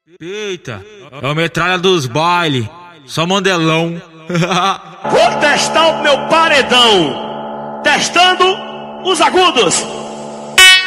Eita, é o metralha dos baile, só mandelão. Vou testar o meu paredão, testando os agudos.